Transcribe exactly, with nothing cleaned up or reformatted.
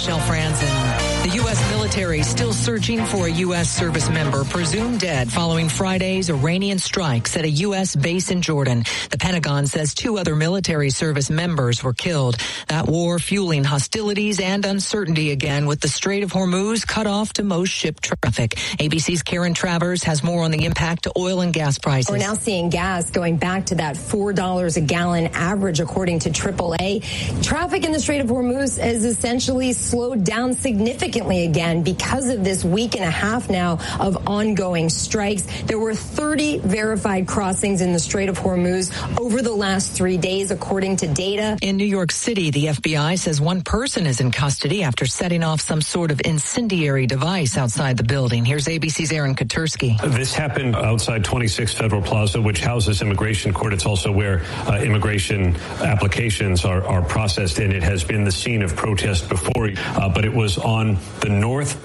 Michelle Franzen. The U S military still searching for a U S service member presumed dead following Friday's Iranian strikes at a U S base in Jordan. The Pentagon says two other military service members were killed. That war fueling hostilities and uncertainty again with the Strait of Hormuz cut off to most ship traffic. A B C's Karen Travers has more on the impact to oil and gas prices. We're now seeing gas going back to that four dollars a gallon average, according to triple A. Traffic in the Strait of Hormuz has essentially slowed down significantly again because of this week and a half now of ongoing strikes. There were thirty verified crossings in the Strait of Hormuz over the last three days, according to data. In New York City, the F B I says one person is in custody after setting off some sort of incendiary device outside the building. Here's A B C's Aaron Katursky. This happened outside twenty-six Federal Plaza, which houses immigration court. It's also where uh, immigration applications are, are processed, and it has been the scene of protest before, uh, but it was on the north